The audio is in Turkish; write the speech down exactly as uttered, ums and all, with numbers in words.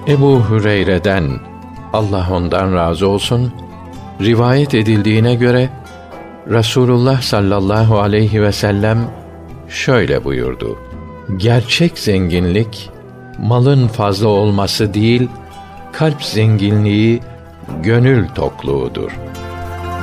Ebu Hüreyre'den, Allah ondan razı olsun, rivayet edildiğine göre Rasulullah sallallahu aleyhi ve sellem şöyle buyurdu: Gerçek zenginlik malın fazla olması değil, kalp zenginliği, gönül tokluğudur.